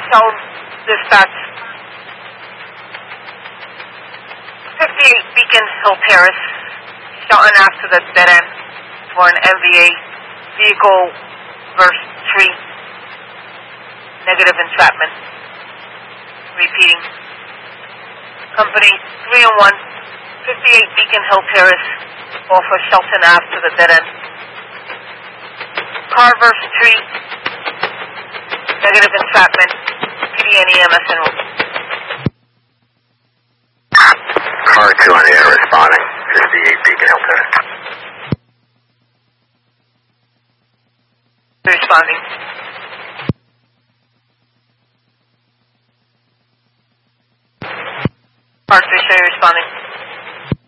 Shell dispatch 58 Beacon Hill Terrace, Shelton after the dead end for an MVA vehicle verse 3, negative entrapment. Repeating. Company 301, 58 Beacon Hill Terrace, off of Shelton after the dead end. Car verse 3, negative entrapment, PD and EMS en route. Car 2 on the air responding, 58 Beacon Hill Terrace. Responding. Car 3 responding.